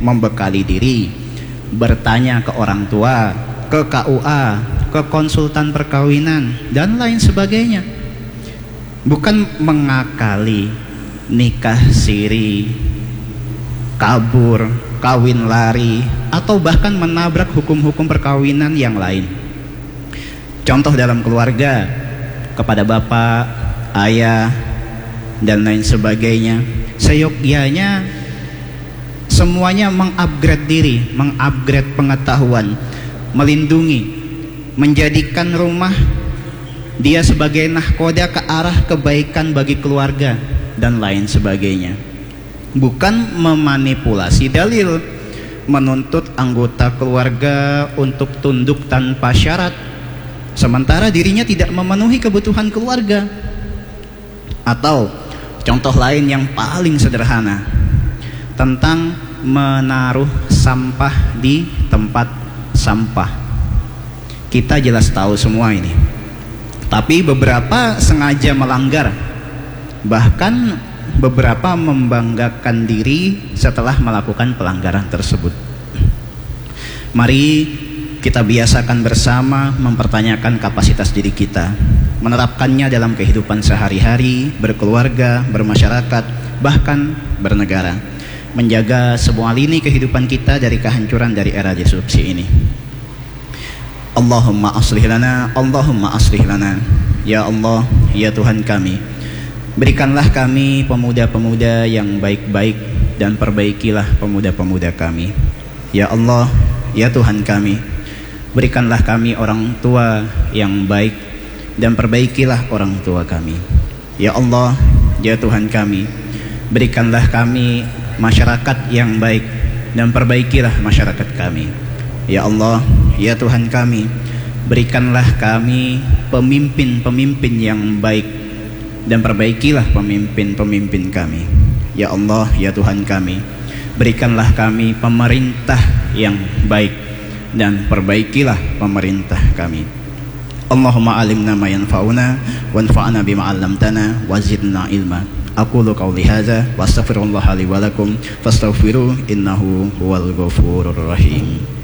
membekali diri, bertanya ke orang tua, ke KUA, ke konsultan perkawinan, dan lain sebagainya. Bukan mengakali nikah siri, kabur, kawin lari, atau bahkan menabrak hukum-hukum perkawinan yang lain. Contoh dalam keluarga, kepada bapak, ayah, dan lain sebagainya, seyogyanya semuanya mengupgrade diri, mengupgrade pengetahuan, melindungi, menjadikan rumah dia sebagai nahkoda ke arah kebaikan bagi keluarga dan lain sebagainya. Bukan memanipulasi dalil, menuntut anggota keluarga untuk tunduk tanpa syarat, sementara dirinya tidak memenuhi kebutuhan keluarga. Atau contoh lain yang paling sederhana, tentang menaruh sampah di tempat sampah. Kita jelas tahu semua ini, tapi beberapa sengaja melanggar, bahkan beberapa membanggakan diri setelah melakukan pelanggaran tersebut. Mari kita biasakan bersama mempertanyakan kapasitas diri kita, menerapkannya dalam kehidupan sehari-hari, berkeluarga, bermasyarakat, bahkan bernegara, menjaga semua lini kehidupan kita dari kehancuran dari era disrupsi ini. Allahumma aslih lana, Allahumma aslih lana. Ya Allah, ya Tuhan kami, berikanlah kami pemuda-pemuda yang baik-baik dan perbaikilah pemuda-pemuda kami. Ya Allah, ya Tuhan kami, berikanlah kami orang tua yang baik dan perbaikilah orang tua kami. Ya Allah, ya Tuhan kami, berikanlah kami masyarakat yang baik dan perbaikilah masyarakat kami. Ya Allah, ya Tuhan kami, berikanlah kami pemimpin-pemimpin yang baik dan perbaikilah pemimpin-pemimpin kami. Ya Allah, ya Tuhan kami, berikanlah kami pemerintah yang baik dan perbaikilah pemerintah kami. Allahumma alimna ma yanfa'una wanfa'na bima 'allamtana wa zidna ilma. Aqulu qawli hadza wa astaghfirullah li wa lakum fastaghfiruhu innahu huwal ghafurur rahim.